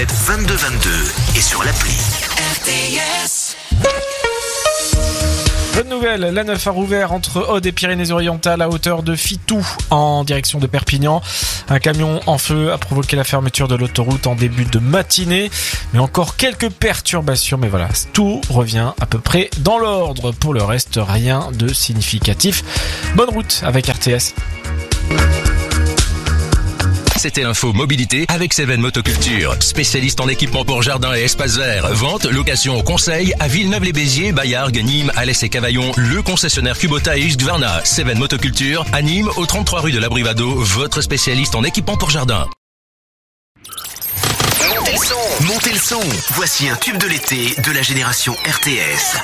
22-22 et sur l'appli. RTS. Bonne nouvelle, la 9 a rouvert entre Aude et Pyrénées-Orientales à hauteur de Fitou en direction de Perpignan. Un camion en feu a provoqué la fermeture de l'autoroute en début de matinée. Mais encore quelques perturbations, mais voilà, tout revient à peu près dans l'ordre. Pour le reste, rien de significatif. Bonne route avec RTS. C'était l'info mobilité avec Seven Motoculture, spécialiste en équipement pour jardin et espace vert. Vente, location, conseil à Villeneuve-les-Béziers, Baillargues, Nîmes, Alès et Cavaillon. Le concessionnaire Kubota et Husqvarna. Seven Motoculture à Nîmes, au 33 rue de l'Abrivado, votre spécialiste en équipement pour jardin. Montez le son. Voici un tube de l'été de la génération RTS.